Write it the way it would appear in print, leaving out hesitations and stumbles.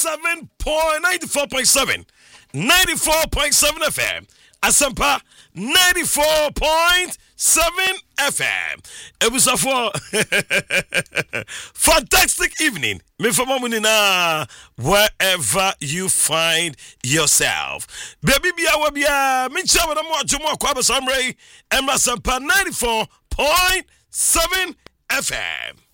94.7 FM. Asampa 94.7 FM. It was a fantastic evening. Wherever you find yourself. Baby, Mincha, what I'm watching more Kwaba Samray, and Asampa 94.7 FM.